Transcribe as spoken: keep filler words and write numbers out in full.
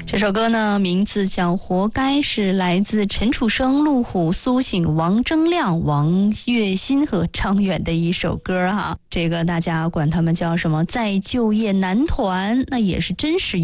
这首歌呢，名字叫《活该》，是来自陈楚生、陆虎、苏醒、王铮亮、王栎鑫和张远的一首歌哈。这个大家管他们叫什么再就业男团，那也是真实